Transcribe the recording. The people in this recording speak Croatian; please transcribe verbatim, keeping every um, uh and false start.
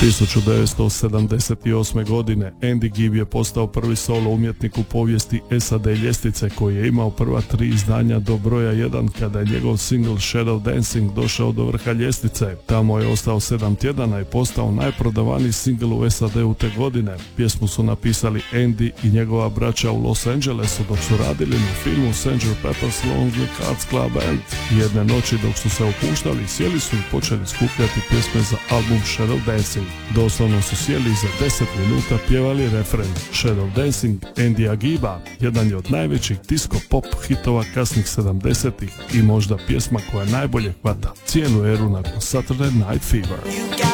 tisuću devetsto sedamdeset osme. godine Andy Gibb je postao prvi solo umjetnik u povijesti S A D ljestvice koji je imao prva tri izdanja do broja jedan kada je njegov single Shadow Dancing došao do vrha ljestvice. Tamo je ostao sedam tjedana i postao najprodavaniji single u S A D-u te godine. Pjesmu su napisali Andy i njegova braća u Los Angelesu dok su radili na filmu sergeant Pepper's Lonely Hearts Club Band. Jedne noći dok su se opuštali, sjeli su i počeli skupljati pjesme za album Shadow Dancing. Doslovno su sjeli i za deset minuta pjevali refren. Shadow Dancing Andyja Gibba jedan je od najvećih disco pop hitova kasnih sedamdesetih i možda pjesma koja najbolje hvata cijelu eru nakon Saturday Night Fever.